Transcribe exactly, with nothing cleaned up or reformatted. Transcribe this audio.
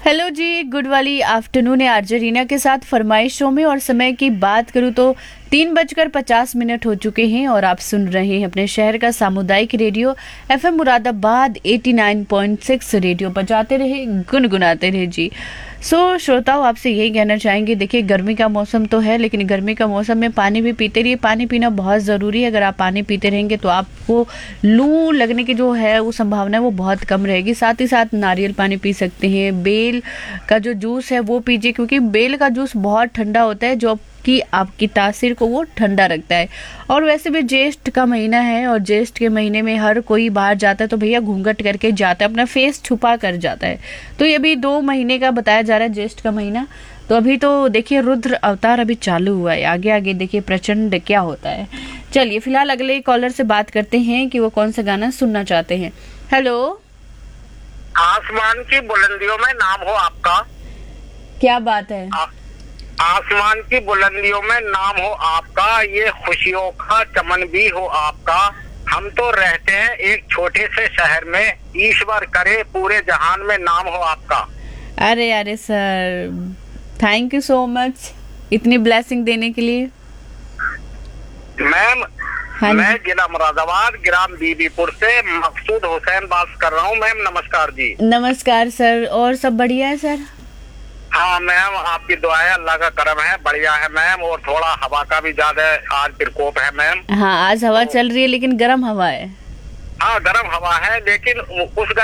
Hello जी, good वाली afternoon है RJ Reena के साथ फरमाइश शो में। और समय की बात करूँ तो तीन बजकर पचास मिनट हो चुके हैं और आप सुन रहे हैं अपने शहर का सामुदायिक रेडियो एफएम मुरादाबाद नवासी पॉइंट छह। रेडियो बजाते रहे, गुनगुनाते रहे जी। सो so, श्रोताओं, आपसे यही कहना चाहेंगे, देखिए गर्मी का मौसम तो है, लेकिन गर्मी का मौसम में पानी भी पीते रहिए। पानी पीना बहुत ज़रूरी है। अगर आप पानी पीते रहेंगे तो आपको लू लगने की जो है वो संभावना है वो बहुत कम रहेगी। साथ ही साथ नारियल पानी पी सकते हैं। बेल का जो जूस है वो पीजिए, क्योंकि बेल का जूस बहुत ठंडा होता है, जो कि आपकी तासीर को वो ठंडा रखता है। और वैसे भी ज्येष्ठ का महीना है और ज्येष्ठ के महीने में हर कोई बाहर जाता है तो भैया घूंघट करके जाता है, अपना फेस छुपा कर जाता है। तो ये अभी दो महीने का बताया जा रहा है, ज्येष्ठ का महीना। तो अभी तो देखिए रुद्र अवतार अभी चालू हुआ है, आगे आगे देखिए प्रचंड क्या होता है। चलिए फिलहाल अगले कॉलर से बात करते हैं कि वो कौन सा गाना सुनना चाहते हैं। हेलो। आसमान की बुलंदियों में नाम हो आपका। क्या बात है। आ, आसमान की बुलंदियों में नाम हो आपका, ये खुशियों का चमन भी हो आपका। हम तो रहते हैं एक छोटे से शहर में, ईश्वर करे पूरे जहान में नाम हो आपका। अरे अरे sir, thank you so much इतनी ब्लेसिंग देने के लिए। मैम, हाँ मैं जिला मुरादाबाद ग्राम बीबीपुर से मकसूद हुसैन बात कर रहा हूँ। मैम नमस्कार जी। नमस्कार सर, और सब बढ़िया है सर? हाँ मैम, आपकी दुआएं, अल्लाह का करम है, बढ़िया है मैम। और थोड़ा हवा का भी ज्यादा आज प्रकोप है मैम। हाँ, आज हवा तो, चल रही है लेकिन गर्म हवा है। हाँ गर्म हवा है, लेकिन उस